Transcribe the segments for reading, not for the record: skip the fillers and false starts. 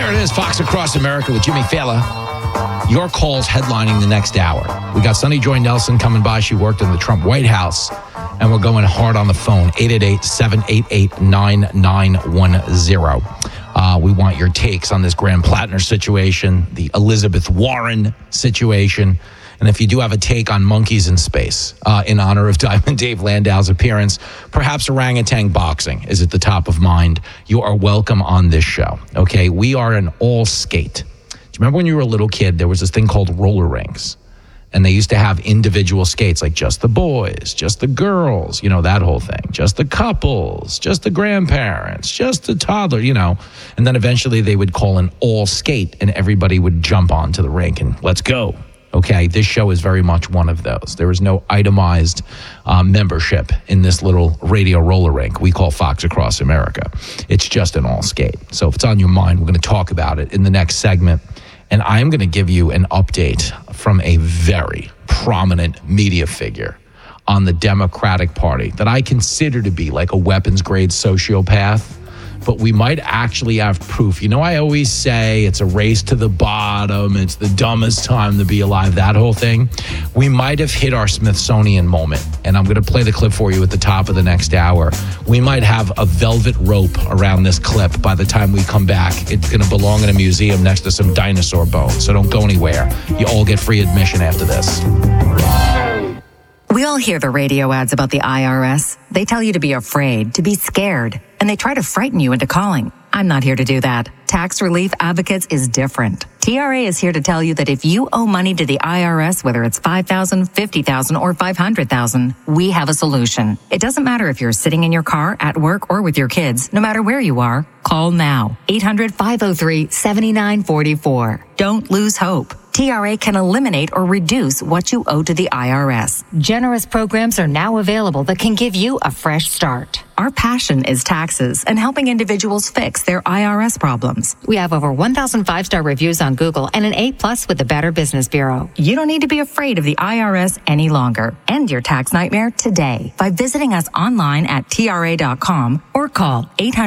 There it is, Fox Across America with Jimmy Fallon. Your calls headlining the next hour. We got Sunny Joy Nelson coming by. She worked in the Trump White House. And we're going hard on the phone, 888-788-9910. We want your takes on this Graham Plattner situation, the Elizabeth Warren situation. And if you do have a take on monkeys in space, in honor of Diamond Dave Landau's appearance, perhaps orangutan boxing is at the top of mind. You are welcome on this show. Okay, we are an all skate. Do you remember when you were a little kid, there was this thing called roller rinks? And they used to have individual skates, like just the boys, just the girls, you know, that whole thing. Just the couples, just the grandparents, just the toddler, you know. And then eventually they would call an all skate and everybody would jump onto the rink and let's go. Okay, this show is very much one of those. There is no itemized membership in this little radio roller rink we call Fox Across America. It's just an all skate. So if it's on your mind, we're going to talk about it in the next segment. And I'm going to give you an update from a very prominent media figure on the Democratic Party that I consider to be like a weapons-grade sociopath. But we might actually have proof. You know, I always say it's a race to the bottom. It's the dumbest time to be alive, that whole thing. We might have hit our Smithsonian moment. And I'm going to play the clip for you at the top of the next hour. We might have a velvet rope around this clip by the time we come back. It's going to belong in a museum next to some dinosaur bones. So don't go anywhere. You all get free admission after this. We all hear the radio ads about the IRS. They tell you to be afraid, to be scared, and they try to frighten you into calling. I'm not here to do that. Tax Relief Advocates is different. TRA is here to tell you that if you owe money to the IRS, whether it's $5,000, $50,000, or $500,000, we have a solution. It doesn't matter if you're sitting in your car, at work, or with your kids. No matter where you are, call now. 800-503-7944. Don't lose hope. TRA can eliminate or reduce what you owe to the IRS. Generous programs are now available that can give you a fresh start. Our passion is taxes and helping individuals fix their IRS problems. We have over 1,000 five-star reviews on Google and an A+ with the Better Business Bureau. You don't need to be afraid of the IRS any longer. End your tax nightmare today by visiting us online at TRA.com or call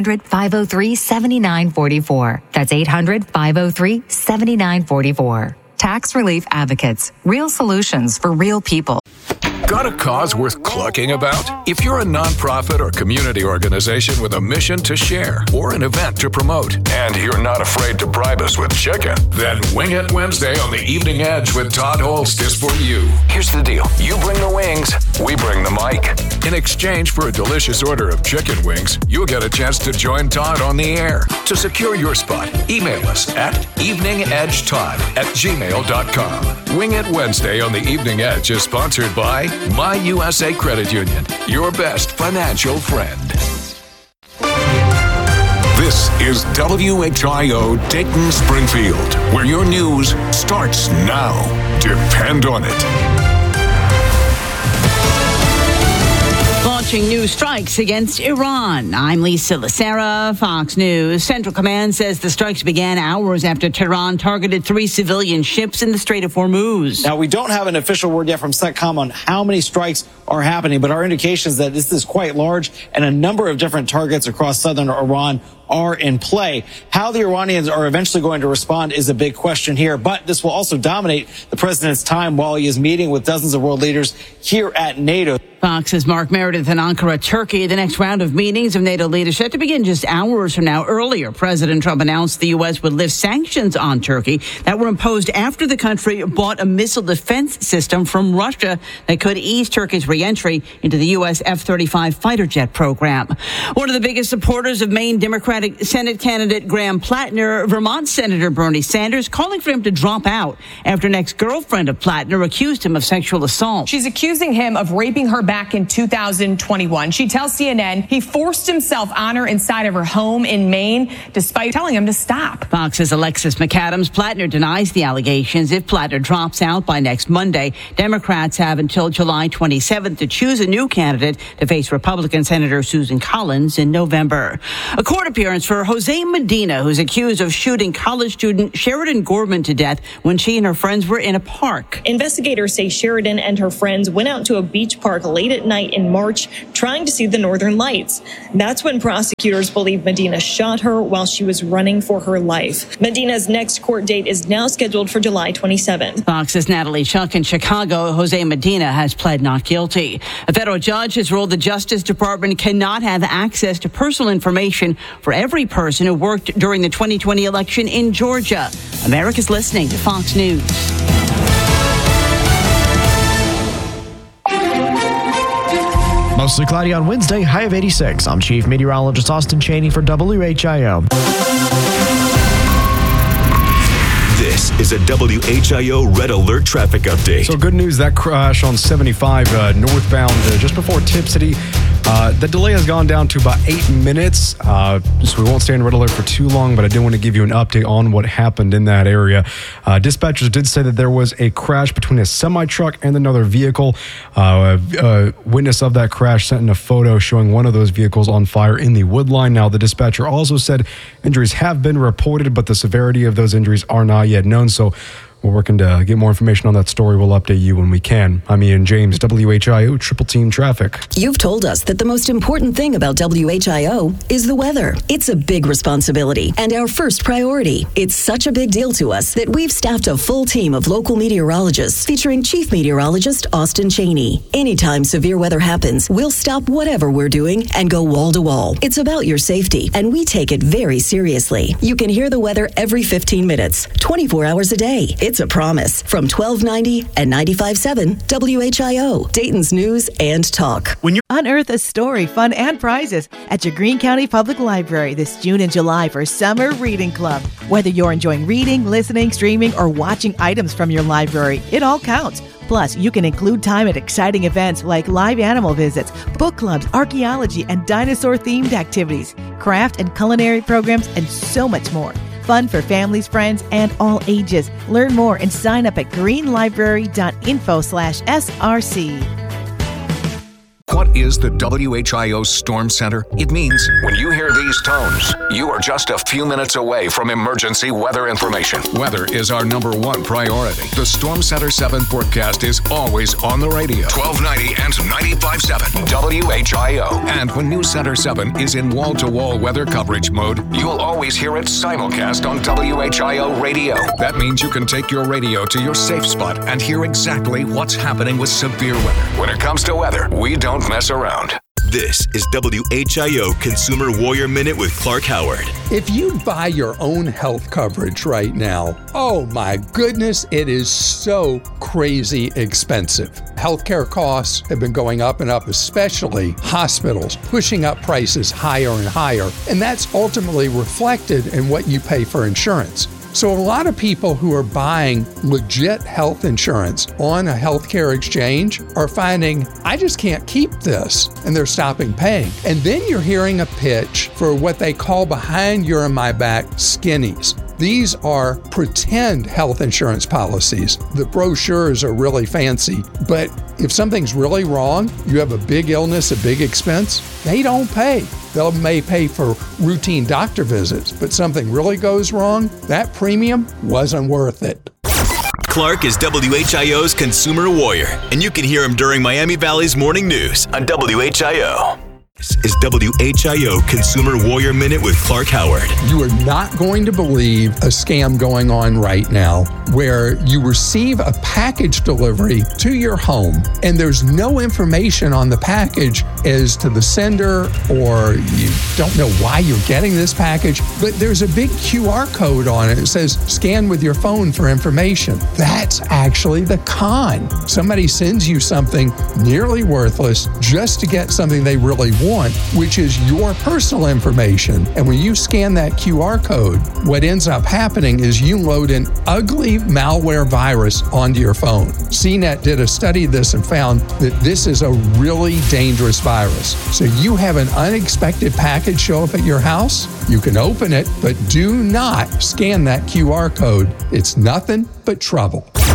800-503-7944. That's 800-503-7944. Tax Relief Advocates. Real solutions for real people. Got a cause worth clucking about? If you're a nonprofit or community organization with a mission to share or an event to promote, and you're not afraid to bribe us with chicken, then Wing It Wednesday on the Evening Edge with Todd Holst is for you. Here's the deal. You bring the wings, we bring the mic. In exchange for a delicious order of chicken wings, you'll get a chance to join Todd on the air. To secure your spot, email us at eveningedgetodd@gmail.com. Wing It Wednesday on the Evening Edge is sponsored by My USA Credit Union, your best financial friend. This is WHIO Dayton Springfield, where your news starts now. Depend on it. Launching new strikes against Iran. I'm Lisa Lacera, Fox News. Central Command says the strikes began hours after Tehran targeted 3 civilian ships in the Strait of Hormuz. Now, we don't have an official word yet from CENTCOM on how many strikes are happening, but our indication is that this is quite large and a number of different targets across southern Iran are in play. How the Iranians are eventually going to respond is a big question here, but this will also dominate the president's time while he is meeting with dozens of world leaders here at NATO. Fox's Mark Meredith in Ankara, Turkey. The next round of meetings of NATO leaders set to begin just hours from now. Earlier, President Trump announced the U.S. would lift sanctions on Turkey that were imposed after the country bought a missile defense system from Russia that could ease Turkey's re-entry into the U.S. F-35 fighter jet program. One of the biggest supporters of Maine Democratic Senate candidate Graham Plattner, Vermont Senator Bernie Sanders, calling for him to drop out after an ex-girlfriend of Plattner accused him of sexual assault. She's accusing him of raping her back in 2021. She tells CNN he forced himself on her inside of her home in Maine, despite telling him to stop. Fox's Alexis McAdams. Plattner denies the allegations. If Plattner drops out by next Monday, Democrats have until July 27th 7th to choose a new candidate to face Republican Senator Susan Collins in November. A court appearance for Jose Medina, who's accused of shooting college student Sheridan Gorman to death when she and her friends were in a park. Investigators say Sheridan and her friends went out to a beach park late at night in March trying to see the northern lights. That's when prosecutors believe Medina shot her while she was running for her life. Medina's next court date is now scheduled for July 27th. Fox's Natalie Chuck in Chicago. Jose Medina has pled not guilty. A federal judge has ruled the Justice Department cannot have access to personal information for every person who worked during the 2020 election in Georgia. America's listening to Fox News. Mostly cloudy on Wednesday, high of 86. I'm Chief Meteorologist Austin Chaney for WHIO. This is a WHIO Red Alert traffic update. So good news, that crash on 75 northbound just before Tip City. The delay has gone down to about 8 minutes, so we won't stay in red alert for too long, but I did want to give you an update on what happened in that area. Dispatchers did say that there was a crash between a semi-truck and another vehicle. A witness of that crash sent in a photo showing one of those vehicles on fire in the wood line. Now, the dispatcher also said injuries have been reported, but the severity of those injuries are not yet known, so we're working to get more information on that story. We'll update you when we can. I'm Ian James, WHIO Triple Team Traffic. You've told us that the most important thing about WHIO is the weather. It's a big responsibility and our first priority. It's such a big deal to us that we've staffed a full team of local meteorologists featuring Chief Meteorologist Austin Chaney. Anytime severe weather happens, we'll stop whatever we're doing and go wall to wall. It's about your safety, and we take it very seriously. You can hear the weather every 15 minutes, 24 hours a day. It's a promise from 1290 and 95.7 WHIO, Dayton's News and Talk. When you unearth a story, fun, and prizes at your Greene County Public Library this June and July for Summer Reading Club. Whether you're enjoying reading, listening, streaming, or watching items from your library, it all counts. Plus, you can include time at exciting events like live animal visits, book clubs, archaeology, and dinosaur-themed activities, craft and culinary programs, and so much more. Fun for families, friends, and all ages. Learn more and sign up at greenlibrary.info/SRC. What is the WHIO Storm Center? It means when you hear these tones, you are just a few minutes away from emergency weather information. Weather is our #1 priority. The Storm Center 7 forecast is always on the radio. 1290 and 95.7 WHIO. And when News Center 7 is in wall-to-wall weather coverage mode, you'll always hear it simulcast on WHIO radio. That means you can take your radio to your safe spot and hear exactly what's happening with severe weather. When it comes to weather, we don't mess around. This is WHIO Consumer Warrior Minute with Clark Howard. If you buy your own health coverage right now, oh my goodness, it is so crazy expensive. Healthcare costs have been going up and up, especially hospitals, pushing up prices higher and higher. And that's ultimately reflected in what you pay for insurance. So a lot of people who are buying legit health insurance on a healthcare exchange are finding, I just can't keep this, and they're stopping paying. And then you're hearing a pitch for what they call behind your and my back skinnies. These are pretend health insurance policies. The brochures are really fancy, but if something's really wrong, you have a big illness, a big expense, they don't pay. They may pay for routine doctor visits, but something really goes wrong, that premium wasn't worth it. Clark is WHIO's Consumer Warrior, and you can hear him during Miami Valley's Morning News on WHIO. This is WHIO Consumer Warrior Minute with Clark Howard. You are not going to believe a scam going on right now where you receive a package delivery to your home and there's no information on the package as to the sender, or you don't know why you're getting this package, but there's a big QR code on it. It says scan with your phone for information. That's actually the con. Somebody sends you something nearly worthless just to get something they really want, which is your personal information. And when you scan that QR code, what ends up happening is you load an ugly malware virus onto your phone. CNET did a study of this and found that this is a really dangerous virus. So you have an unexpected package show up at your house, you can open it, but do not scan that QR code. It's nothing but trouble.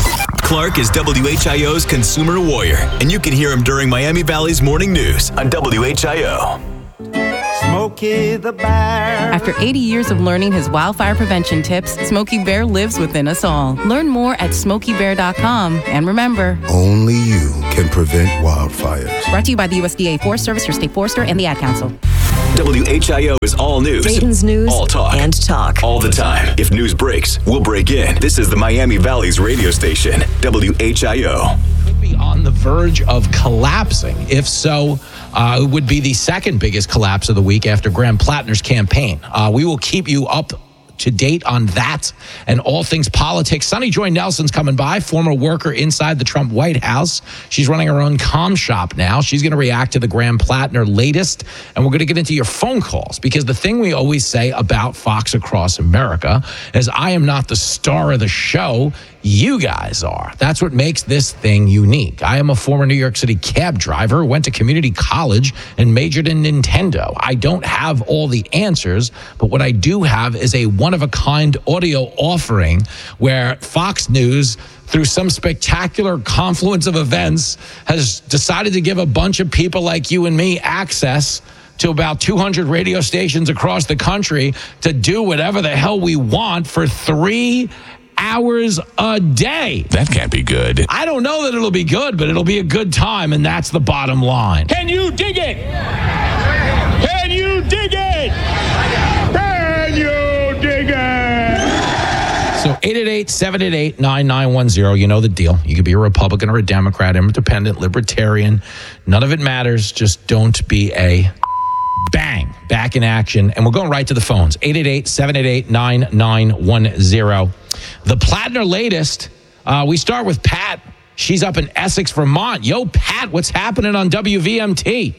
Clark is WHIO's consumer warrior, and you can hear him during Miami Valley's morning news on WHIO. Smokey the Bear. After 80 years of learning his wildfire prevention tips, Smokey Bear lives within us all. Learn more at SmokeyBear.com. And remember, only you can prevent wildfires. Brought to you by the USDA Forest Service, your state forester, and the Ad Council. WHIO is all news. Dayton's news all talk. And talk. All the time. If news breaks, we'll break in. This is the Miami Valley's radio station, WHIO. Could be on the verge of collapsing. If so, it would be the second biggest collapse of the week after Graham Plattner's campaign. We will keep you up to date on that and all things politics. Sunny Joy Nelson's coming by, former worker inside the Trump White House. She's running her own comm shop now. She's going to react to the Graham Plattner latest, and we're going to get into your phone calls, because the thing we always say about Fox Across America is I am not the star of the show. You guys are. That's what makes this thing unique. I am a former New York City cab driver, went to community college, and majored in Nintendo. I don't have all the answers, but what I do have is a one-of-a-kind audio offering where Fox News, through some spectacular confluence of events, has decided to give a bunch of people like you and me access to about 200 radio stations across the country to do whatever the hell we want for 3 hours a day. That can't be good. I don't know that it'll be good, but it'll be a good time, and that's the bottom line. Can you dig it? Can you dig it? Can you dig it? So 888-788-9910. You know the deal. You could be a Republican or a Democrat, independent, libertarian. None of it matters. Just don't be a bang. Back in action. And we're going right to the phones. 888-788-9910. The Plattner latest. We start with Pat. She's up in Essex, Vermont. Yo, Pat, what's happening on WVMT?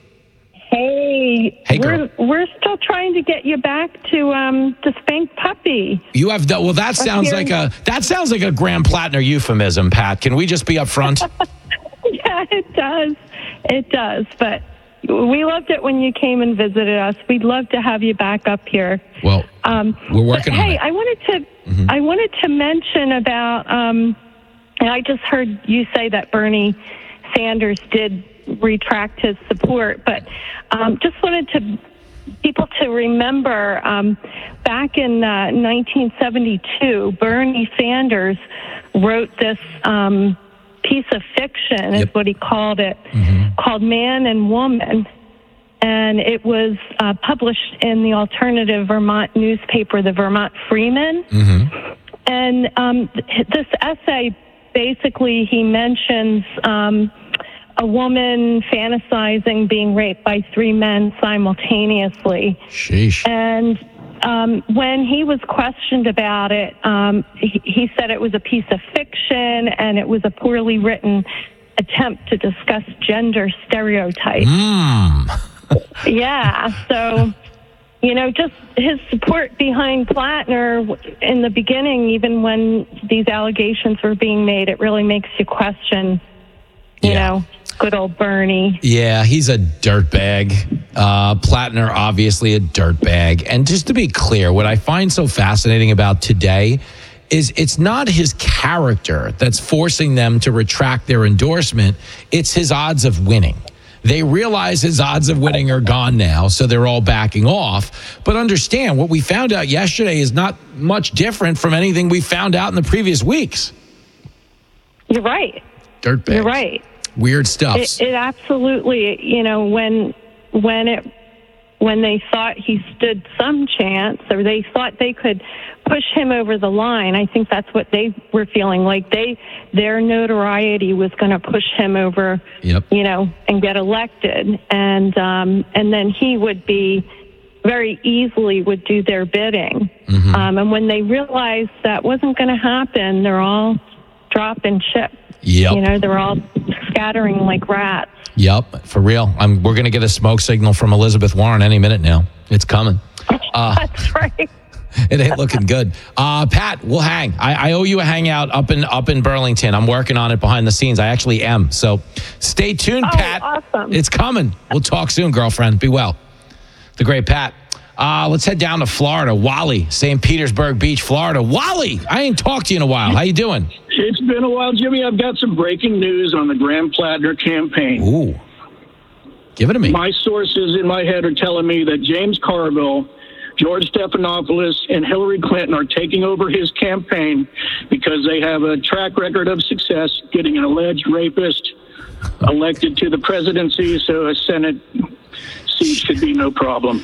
Hey, girl. We're still trying to get you back to spank puppy. You have well. That sounds like a Graham Plattner euphemism, Pat. Can we just be upfront? Yeah, it does. It does. But we loved it when you came and visited us. We'd love to have you back up here. Well, we're working on it. Hey, I wanted to mention about. And I just heard you say that Bernie Sanders did retract his support, but just wanted people to remember back in 1972, Bernie Sanders wrote this piece of fiction, is what he called it, called Man and Woman. And it was published in the alternative Vermont newspaper, the Vermont Freeman. And this essay, basically, he mentions a woman fantasizing being raped by 3 men simultaneously. Sheesh. And when he was questioned about it, he said it was a piece of fiction and it was a poorly written attempt to discuss gender stereotypes. Yeah, so, just his support behind Plattner in the beginning, even when these allegations were being made, it really makes you question, you know, good old Bernie. Yeah, he's a dirtbag. Plattner, obviously a dirtbag. And just to be clear, what I find so fascinating about today is it's not his character that's forcing them to retract their endorsement. It's his odds of winning. They realize his odds of winning are gone now, so they're all backing off. But understand, what we found out yesterday is not much different from anything we found out in the previous weeks. You're right. Dirtbags. You're right. Weird stuff. It absolutely, when they thought he stood some chance, or they thought they could push him over the line, I think that's what they were feeling like. Their notoriety was going to push him over, and get elected, and then he would be very easily would do their bidding. And when they realized that wasn't going to happen, they're all dropping ship. Yep. They're all scattering like rats. Yep, for real. We're going to get a smoke signal from Elizabeth Warren any minute now. It's coming. That's right. It ain't looking good. Pat, we'll hang. I owe you a hangout up in Burlington. I'm working on it behind the scenes. I actually am. So stay tuned, Pat. Awesome. It's coming. We'll talk soon, girlfriend. Be well. The great Pat. Let's head down to Florida. Wally, St. Petersburg Beach, Florida. Wally, I ain't talked to you in a while. How you doing? It's been a while, Jimmy. I've got some breaking news on the Graham Plattner campaign. Ooh. Give it to me. My sources in my head are telling me that James Carville, George Stephanopoulos, and Hillary Clinton are taking over his campaign because they have a track record of success getting an alleged rapist elected to the presidency, so a Senate seat should be no problem.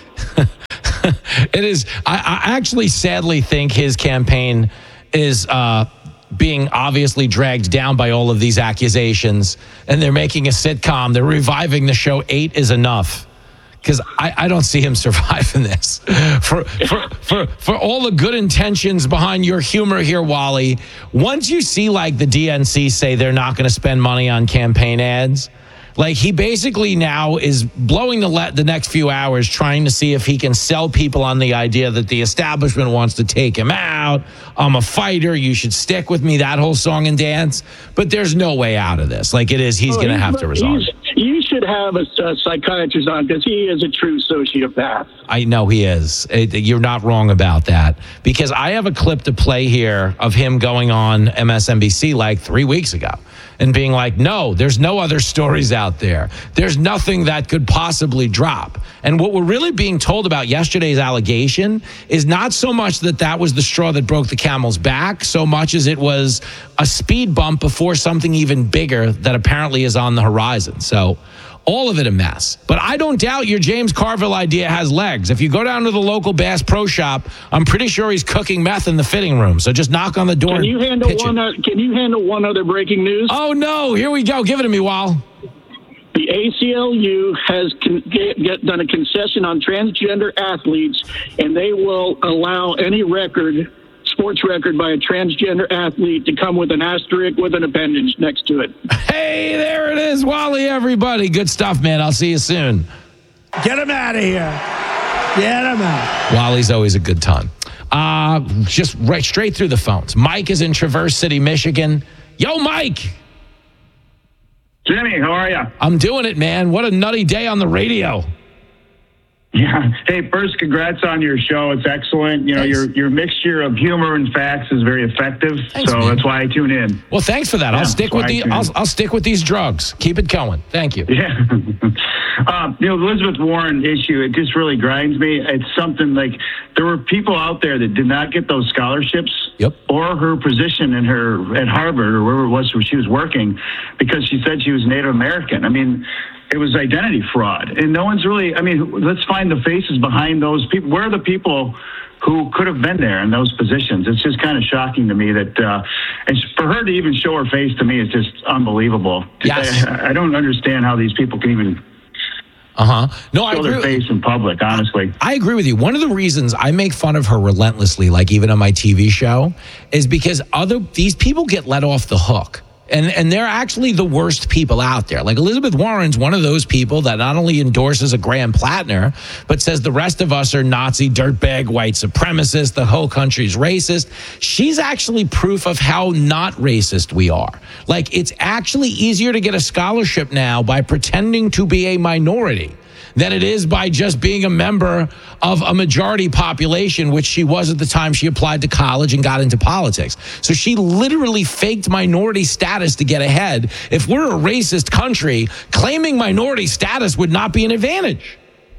It is. I actually sadly think his campaign is being obviously dragged down by all of these accusations, and they're making a sitcom. They're reviving the show 8 is Enough, because I don't see him surviving this. For all the good intentions behind your humor here, Wally, once you see like the DNC say they're not going to spend money on campaign ads, like he basically now is blowing the next few hours trying to see if he can sell people on the idea that the establishment wants to take him out. I'm a fighter. You should stick with me. That whole song and dance. But there's no way out of this. Like it is, he's going to have to resign. You should have a psychiatrist on because he is a true sociopath. I know he is. You're not wrong about that. Because I have a clip to play here of him going on MSNBC like 3 weeks ago and being like, no, there's no other stories out there. There's nothing that could possibly drop. And what we're really being told about yesterday's allegation is not so much that that was the straw that broke the camel's back, so much as it was a speed bump before something even bigger that apparently is on the horizon. So all of it a mess. But I don't doubt your James Carville idea has legs. If you go down to the local Bass Pro Shop, I'm pretty sure he's cooking meth in the fitting room. So just knock on the door. Can you handle one other breaking news? Oh, no. Here we go. Give it to me, Wal. The ACLU has done a concession on transgender athletes, and they will allow any sports record by a transgender athlete to come with an asterisk with an appendage next to it. Hey, there it is, Wally, everybody. Good stuff, man. I'll see you soon. Get him out of here. Get him out. Wally's always a good time. Just right straight through the phones. Mike is in Traverse City, Michigan. Yo, Mike. Jimmy, how are you? I'm doing it, man. What a nutty day on the radio. Yeah. Hey, first, congrats on your show. It's excellent. You know, your mixture of humor and facts is very effective. Thanks, so man. That's why I tune in. Well, thanks for that. Yeah, I'll stick with these drugs. Keep it going. Thank you. Yeah. The Elizabeth Warren issue, it just really grinds me. It's something like there were people out there that did not get those scholarships or her position at Harvard or wherever it was where she was working because she said she was Native American. I mean, it was identity fraud. And no one's really, let's find the faces behind those people. Where are the people who could have been there in those positions? It's just kind of shocking to me that, and for her to even show her face to me is just unbelievable. Yes. I don't understand how these people can even No, show their face in public, honestly. I agree with you. One of the reasons I make fun of her relentlessly, like even on my TV show, is because these people get let off the hook. And they're actually the worst people out there. Like Elizabeth Warren's one of those people that not only endorses a Graham Plattner, but says the rest of us are Nazi, dirtbag, white supremacists, the whole country's racist. She's actually proof of how not racist we are. Like it's actually easier to get a scholarship now by pretending to be a minority than it is by just being a member of a majority population, which she was at the time she applied to college and got into politics. So she literally faked minority status to get ahead. If we're a racist country, claiming minority status would not be an advantage.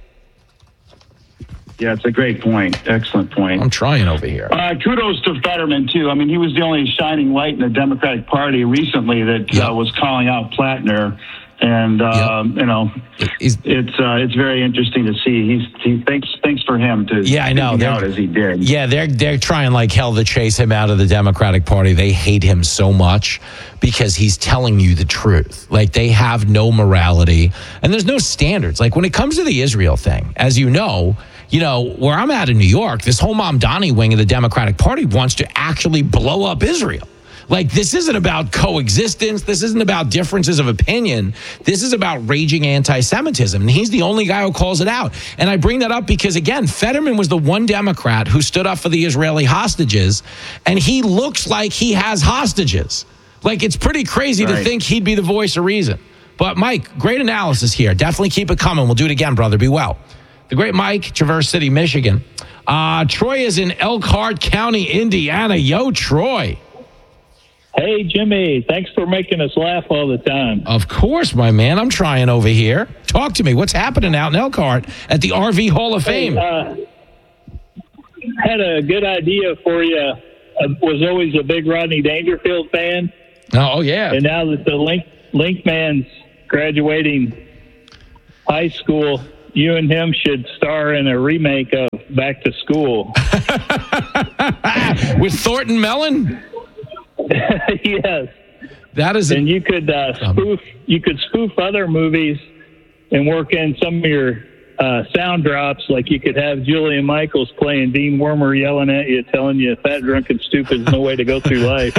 Yeah, it's a great point. Excellent point. I'm trying over here. Kudos to Fetterman, too. I mean, he was the only shining light in the Democratic Party recently that was calling out Plattner. And it's very interesting to see. Thanks for him to out as he did. Yeah, they're trying like hell to chase him out of the Democratic Party. They hate him so much because he's telling you the truth. Like they have no morality and there's no standards. Like when it comes to the Israel thing, as you know, where I'm at in New York, this whole Mamdani wing of the Democratic Party wants to actually blow up Israel. Like, this isn't about coexistence. This isn't about differences of opinion. This is about raging anti-Semitism. And he's the only guy who calls it out. And I bring that up because, again, Fetterman was the one Democrat who stood up for the Israeli hostages. And he looks like he has hostages. Like, it's pretty crazy to think he'd be the voice of reason. But, Mike, great analysis here. Definitely keep it coming. We'll do it again, brother. Be well. The great Mike, Traverse City, Michigan. Troy is in Elkhart County, Indiana. Yo, Troy. Hey, Jimmy, thanks for making us laugh all the time. Of course, my man. I'm trying over here. Talk to me. What's happening out in Elkhart at the RV Hall of Fame? Had a good idea for you. Was always a big Rodney Dangerfield fan. Oh, yeah. And now that the Link Man's graduating high school, you and him should star in a remake of Back to School. With Thornton Mellon? Yes. That is, and you could spoof other movies and work in some of your sound drops. Like you could have Julian Michaels playing Dean Wormer yelling at you, telling you fat, drunk, and stupid is no way to go through life.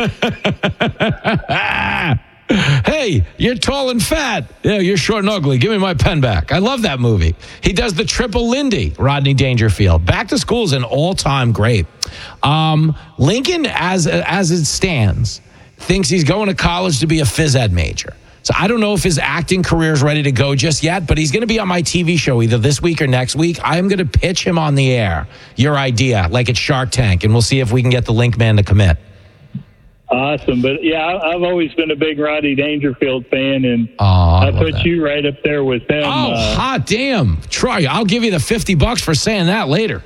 Hey, you're tall and fat. Yeah, you're short and ugly. Give me my pen back. I love that movie. He does the triple Lindy, Rodney Dangerfield. Back to School is an all-time great. Lincoln, as it stands, thinks he's going to college to be a phys ed major. So I don't know if his acting career is ready to go just yet, but he's going to be on my TV show either this week or next week. I am going to pitch him on the air, your idea, like it's Shark Tank, and we'll see if we can get the Link Man to commit. Awesome. But, yeah, I've always been a big Rodney Dangerfield fan, and I put you right up there with him. Oh, hot damn. Troy, I'll give you the $50 for saying that later.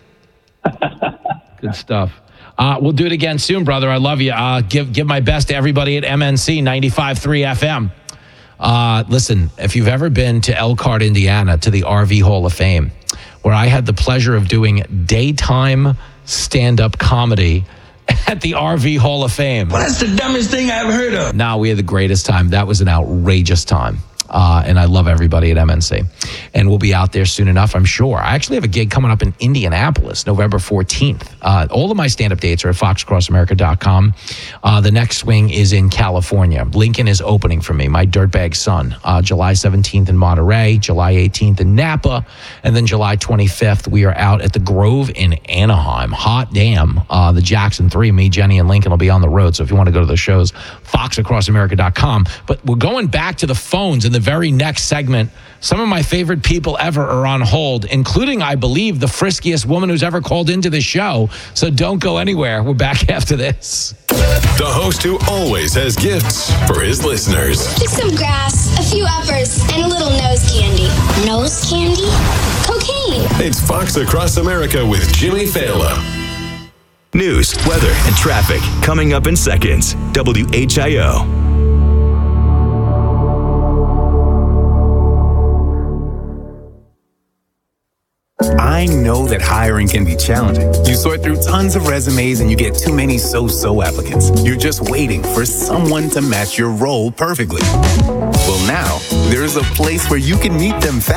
Good stuff. We'll do it again soon, brother. I love you. Give my best to everybody at MNC 95.3 FM. Listen, if you've ever been to Elkhart, Indiana, to the RV Hall of Fame, where I had the pleasure of doing daytime stand-up comedy at the RV Hall of Fame. Well, that's the dumbest thing I ever heard of. No, we had the greatest time. That was an outrageous time. And I love everybody at MNC. And we'll be out there soon enough, I'm sure. I actually have a gig coming up in Indianapolis, November 14th. All of my stand-up dates are at foxcrossamerica.com. The next swing is in California. Lincoln is opening for me, my dirtbag son. July 17th in Monterey, July 18th in Napa, and then July 25th, we are out at the Grove in Anaheim. Hot damn. The Jackson 3, me, Jenny, and Lincoln will be on the road. So if you want to go to the shows, foxacrossamerica.com. But we're going back to the phones in the very next segment. Some of my favorite people ever are on hold, including, I believe, the friskiest woman who's ever called into the show. So don't go anywhere. We're back after this. The host who always has gifts for his listeners. Just some grass, a few uppers, and a little nose candy. Nose candy? Cocaine. It's Fox Across America with Jimmy Fallon. News, weather, and traffic coming up in seconds. WHIO. I know that hiring can be challenging. You sort through tons of resumes and you get too many so-so applicants. You're just waiting for someone to match your role perfectly. Well, now, there's a place where you can meet them fast.